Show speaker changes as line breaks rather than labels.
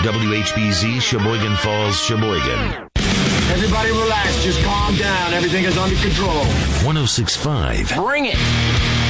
WHBZ, Sheboygan Falls, Sheboygan.
Everybody relax. Just calm down. Everything is under control.
106.5.
Bring it.